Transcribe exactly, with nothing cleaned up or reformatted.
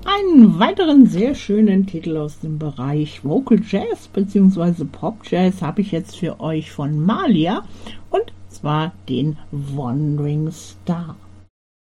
Einen weiteren sehr schönen Titel aus dem Bereich Vocal Jazz bzw. Pop Jazz habe ich jetzt für euch von Malia, und zwar den Wandering Star.